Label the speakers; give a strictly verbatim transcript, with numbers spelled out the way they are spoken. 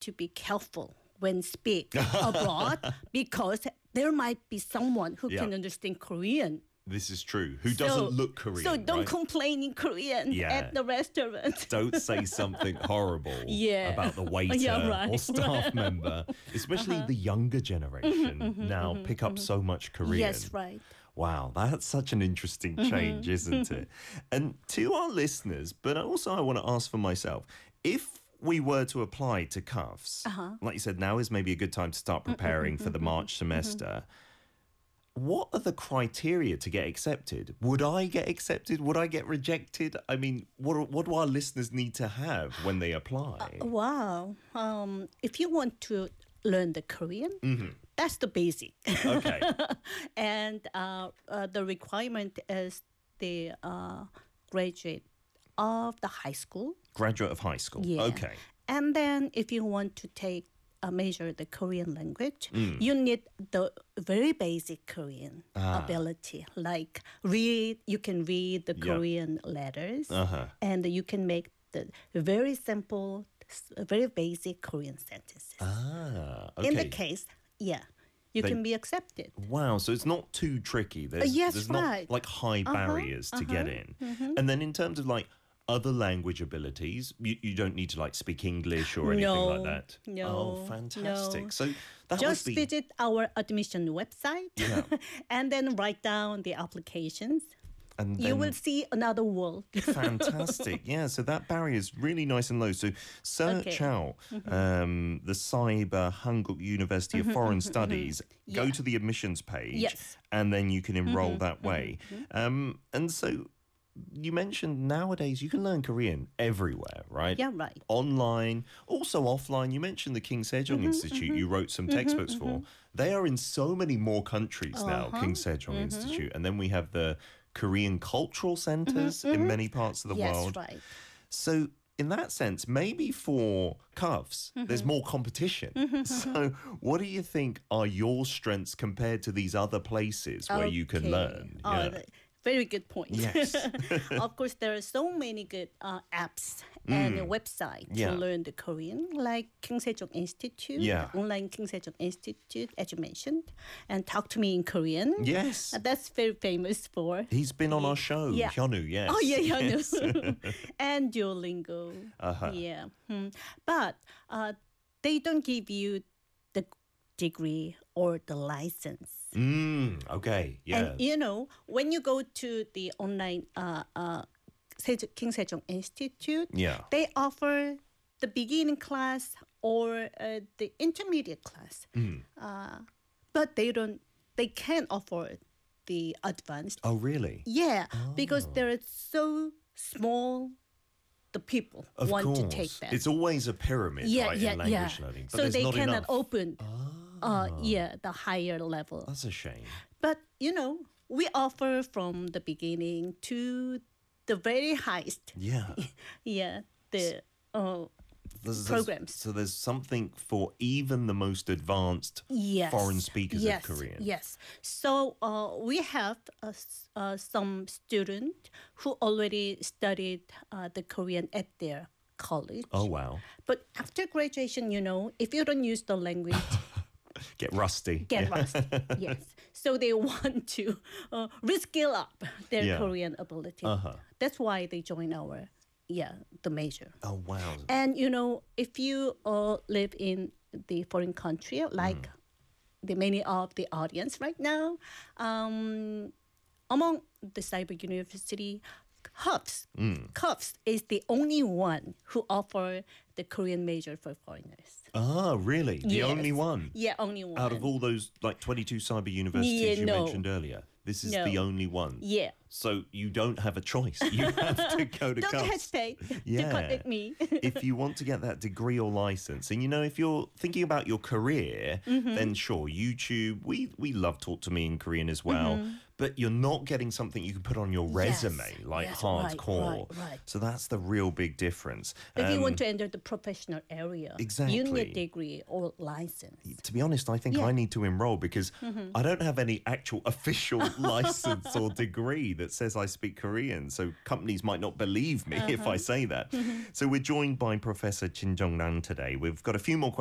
Speaker 1: to be careful when speak abroad because there might be someone who
Speaker 2: Yeah.
Speaker 1: can understand Korean.
Speaker 2: This is true. Who
Speaker 1: So-
Speaker 2: doesn't look Korean,
Speaker 1: So don't
Speaker 2: right?
Speaker 1: complain in Korean
Speaker 2: Yeah.
Speaker 1: at the restaurant.
Speaker 2: Don't say something horrible
Speaker 1: Yeah.
Speaker 2: about the waiter
Speaker 1: Yeah, right,
Speaker 2: or staff
Speaker 1: right.
Speaker 2: member, especially the younger generation now pick up so much Korean.
Speaker 1: Yes, right.
Speaker 2: Wow, that's such an interesting change, isn't it? And to our listeners, but also I want to ask for myself, if we were to apply to C U F S,
Speaker 1: Uh-huh.
Speaker 2: like you said, now is maybe a good time to start preparing for the March semester. What are the criteria to get accepted? Would I get accepted? Would I get rejected? I mean, what what do our listeners need to have when they apply?
Speaker 1: Wow. Um, if you want to learn the Korean, that's the basic.
Speaker 2: Okay.
Speaker 1: And uh, uh, the requirement is the uh, graduate of the high school.
Speaker 2: Graduate of high school.
Speaker 1: Yeah.
Speaker 2: Okay.
Speaker 1: And then if you want to take a major the Korean language,
Speaker 2: Mm.
Speaker 1: you need the very basic Korean
Speaker 2: Ah.
Speaker 1: ability. Like read, you can read the
Speaker 2: Yeah.
Speaker 1: Korean letters,
Speaker 2: Uh-huh.
Speaker 1: and you can make the very simple, s- very basic Korean sentences.
Speaker 2: Ah, okay.
Speaker 1: In the case, yeah, you
Speaker 2: They-
Speaker 1: can be accepted.
Speaker 2: Wow, so it's not too tricky. There's,
Speaker 1: Uh, yes,
Speaker 2: there's
Speaker 1: right.
Speaker 2: not like high
Speaker 1: Uh-huh,
Speaker 2: barriers to get in. And then in terms of like other language abilities, you, you don't need to like speak English or anything
Speaker 1: No,
Speaker 2: like that.
Speaker 1: no,
Speaker 2: Oh, fantastic.
Speaker 1: no.
Speaker 2: So that
Speaker 1: Just
Speaker 2: must be
Speaker 1: visit our admission website
Speaker 2: Yeah.
Speaker 1: and then write down the applications.
Speaker 2: and
Speaker 1: You
Speaker 2: then-
Speaker 1: will see another world.
Speaker 2: Fantastic. Yeah, so that barrier is really nice and low. So search
Speaker 1: Okay.
Speaker 2: out um, the Cyber Hanguk University of Foreign Studies, go
Speaker 1: Yeah.
Speaker 2: to the admissions page,
Speaker 1: Yes.
Speaker 2: and then you can enroll that way. Um, and so you mentioned nowadays you can learn Korean everywhere, right?
Speaker 1: Yeah, right.
Speaker 2: Online, also offline. You mentioned the King Sejong Institute you wrote some textbooks for. They are in so many more countries now, King Sejong Institute. And then we have the Korean cultural centers in many parts of the
Speaker 1: Yes,
Speaker 2: world.
Speaker 1: right.
Speaker 2: So in that sense, maybe for C U F S, there's more competition. So what do you think are your strengths compared to these other places where you can
Speaker 1: Okay.
Speaker 2: learn?
Speaker 1: Oh,
Speaker 2: Yeah.
Speaker 1: the- very good point.
Speaker 2: Yes.
Speaker 1: Of course, there are so many good uh, apps and websites
Speaker 2: Mm. Yeah.
Speaker 1: to learn the Korean, like King Sejong Institute,
Speaker 2: Yeah.
Speaker 1: online King Sejong Institute, as you mentioned, and Talk to Me in Korean.
Speaker 2: Yes.
Speaker 1: Uh, that's very famous for.
Speaker 2: He's been on our show,
Speaker 1: Yeah.
Speaker 2: Hyunwoo, yes.
Speaker 1: Oh, yeah, yeah,
Speaker 2: Yes.
Speaker 1: no. And Duolingo.
Speaker 2: Uh-huh.
Speaker 1: Yeah. Hmm. But uh, they don't give you the degree or the license.
Speaker 2: Mm, okay, yeah.
Speaker 1: And you know, when you go to the online uh, uh, Sejong- King Sejong Institute,
Speaker 2: Yeah.
Speaker 1: they offer the beginning class or uh, the intermediate class.
Speaker 2: Mm.
Speaker 1: Uh, but they don't. They can't offer the advanced.
Speaker 2: Oh, really?
Speaker 1: Yeah, because they're so small. The people
Speaker 2: Of
Speaker 1: want
Speaker 2: course.
Speaker 1: to take that.
Speaker 2: It's always a pyramid,
Speaker 1: yeah,
Speaker 2: right,
Speaker 1: yeah,
Speaker 2: in language
Speaker 1: yeah.
Speaker 2: learning. But
Speaker 1: So
Speaker 2: there's
Speaker 1: they
Speaker 2: not
Speaker 1: cannot
Speaker 2: enough.
Speaker 1: open. Uh, yeah, the higher level.
Speaker 2: That's a shame.
Speaker 1: But, you know, we offer from the beginning to the very highest.
Speaker 2: Yeah.
Speaker 1: Yeah, the uh,
Speaker 2: There's, there's-
Speaker 1: programs.
Speaker 2: so there's something for even the most advanced
Speaker 1: yes.
Speaker 2: foreign speakers
Speaker 1: yes.
Speaker 2: of Korean.
Speaker 1: Yes. So uh, we have uh, s- uh, some student who already studied uh, the Korean at their college.
Speaker 2: Oh, wow.
Speaker 1: But after graduation, you know, if you don't use the language,
Speaker 2: Get rusty.
Speaker 1: get
Speaker 2: Yeah.
Speaker 1: rusty. Yes. So they want to uh, reskill up their
Speaker 2: Yeah.
Speaker 1: Korean ability.
Speaker 2: Uh-huh.
Speaker 1: That's why they join our, yeah, the major.
Speaker 2: Oh, wow.
Speaker 1: And you know, if you uh, live in the foreign country, like
Speaker 2: Mm.
Speaker 1: the many of the audience right now, um, among the cyber university, C U F S,
Speaker 2: Mm.
Speaker 1: C U F S is the only one who offer the Korean major for foreigners.
Speaker 2: Ah, really? The
Speaker 1: Yes.
Speaker 2: only one?
Speaker 1: Yeah, only one.
Speaker 2: Out of all those like twenty-two cyber universities
Speaker 1: Yeah,
Speaker 2: you
Speaker 1: no.
Speaker 2: mentioned earlier, this is
Speaker 1: No.
Speaker 2: the only one.
Speaker 1: Yeah.
Speaker 2: So you don't have a choice. You have to go to
Speaker 1: Don't
Speaker 2: C U F S.
Speaker 1: hesitate to
Speaker 2: Yeah.
Speaker 1: contact me.
Speaker 2: If you want to get that degree or license, and you know, if you're thinking about your career,
Speaker 1: Mm-hmm.
Speaker 2: then sure, YouTube. We we love Talk to Me in Korean as well.
Speaker 1: Mm-hmm.
Speaker 2: but you're not getting something you can put on your resume,
Speaker 1: Yes,
Speaker 2: like
Speaker 1: yes,
Speaker 2: hardcore.
Speaker 1: right, right, right.
Speaker 2: So that's the real big difference.
Speaker 1: If you
Speaker 2: Um,
Speaker 1: want to enter the professional area, you
Speaker 2: Exactly.
Speaker 1: need degree or license.
Speaker 2: to be honest, I think
Speaker 1: Yeah.
Speaker 2: I need to enroll because I don't have any actual official license or degree that says I speak Korean. So companies might not believe me if I say that. So we're joined by Professor Chin Jong-nan today. We've got a few more questions.